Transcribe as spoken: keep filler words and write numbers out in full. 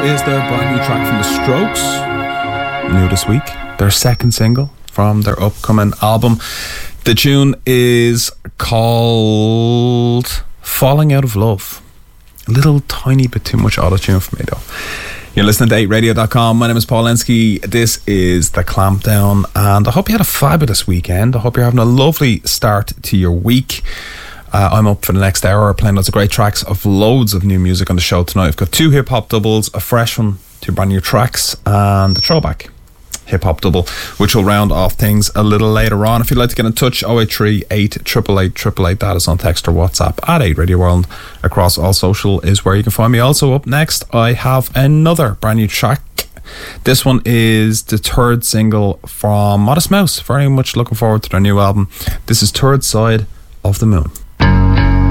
is their brand new track from The Strokes. New this week, their second single from their upcoming album. The tune is called Falling Out of Love. A little tiny bit too much auto-tune for me though. You're listening to eight radio dot com. My name is Paul Lenski. This is The Clampdown, and I hope you had a fabulous weekend. I hope you're having a lovely start to your week. Uh, I'm up for the next hour playing lots of great tracks of loads of new music on the show tonight. I've got two hip-hop doubles, a fresh one, two brand new tracks, and a throwback hip-hop double, which will round off things a little later on. If you'd like to get in touch, oh eight three, eight eight eight, eight eight eight, that is on text or WhatsApp at eight Radio World. Across all social is where you can find me. Also up next, I have another brand new track. This one is the third single from Modest Mouse. Very much looking forward to their new album. This is Third Side of the Moon.